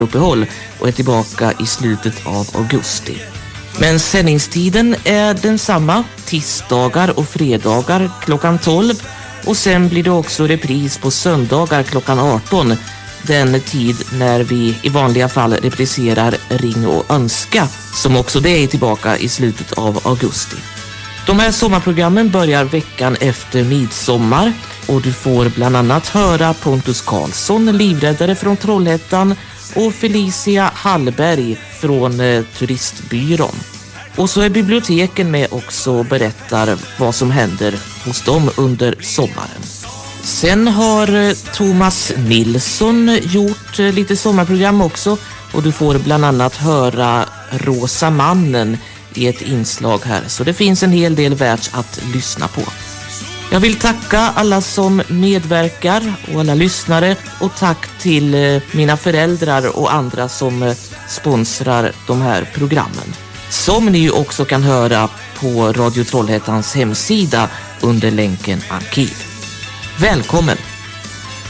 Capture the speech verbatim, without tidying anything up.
uppehåll och är tillbaka i slutet av augusti. Men sändningstiden är densamma, tisdagar och fredagar klockan tolv, och sen blir det också repris på söndagar klockan arton, den tid när vi i vanliga fall repriserar Ring och önska, som också det är tillbaka i slutet av augusti. De här sommarprogrammen börjar veckan efter midsommar och du får bland annat höra Pontus Karlsson, livräddare från Trollhättan, och Felicia Hallberg från eh, Turistbyrån. Och så är biblioteken med också och berättar vad som händer hos dem under sommaren. Sen har eh, Thomas Nilsson gjort eh, lite sommarprogram också, och du får bland annat höra Rosa mannen i ett inslag här. Så det finns en hel del värt att lyssna på. Jag vill tacka alla som medverkar och alla lyssnare, och tack till eh, mina föräldrar och andra som eh, sponsrar de här programmen. Som ni ju också kan höra på Radio Trollhättans hemsida under länken arkiv. Välkommen!